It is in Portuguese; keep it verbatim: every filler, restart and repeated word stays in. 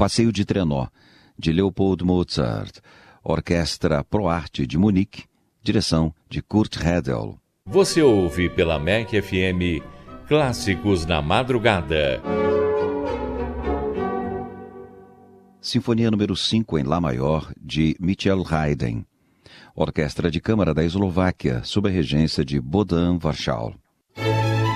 Passeio de Trenó, de Leopold Mozart. Orquestra ProArte de Munique, direção de Kurt Redel. Você ouve pela M E C F M Clássicos na Madrugada. Sinfonia número cinco em Lá maior, de Michel Haydn. Orquestra de Câmara da Eslováquia, sob a regência de Bohdan Warschau.